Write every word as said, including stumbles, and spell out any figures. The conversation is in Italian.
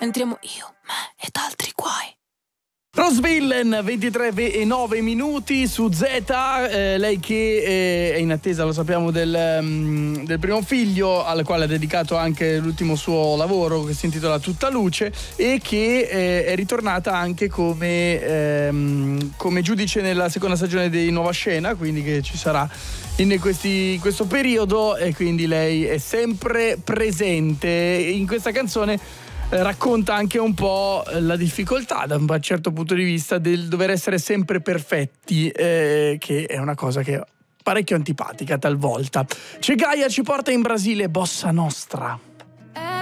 entriamo io, me ed altri guai. Rose Villain, ventitré e nove minuti su Z, eh, lei che eh, è in attesa, lo sappiamo, del, um, del primo figlio, al quale ha dedicato anche l'ultimo suo lavoro che si intitola Tutta Luce, e che eh, è ritornata anche come, ehm, come giudice nella seconda stagione di Nuova Scena, quindi che ci sarà in questi, questo periodo, e quindi lei è sempre presente in questa canzone. Racconta anche un po' la difficoltà da un certo punto di vista del dover essere sempre perfetti, eh, che è una cosa che è parecchio antipatica talvolta. C'è Gaia, ci porta in Brasile, Bossa Nostra.